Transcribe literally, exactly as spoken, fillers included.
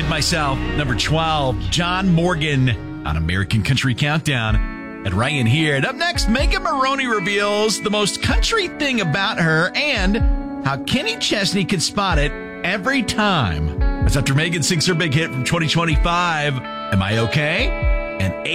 Forgive Myself, number twelve. John Morgan on American Country Countdown at Ryan here. And up next, Megan Maroney reveals the most country thing about her and how Kenny Chesney could spot it every time. That's after Megan sings her big hit from twenty twenty-five, Am I Okay? And